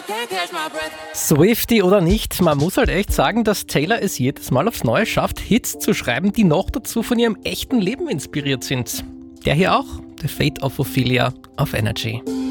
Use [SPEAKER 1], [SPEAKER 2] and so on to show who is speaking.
[SPEAKER 1] Swiftie oder nicht, man muss halt echt sagen, dass Taylor es jedes Mal aufs Neue schafft, Hits zu schreiben, die noch dazu von ihrem echten Leben inspiriert sind. Der hier auch, The Fate of Ophelia auf Energy.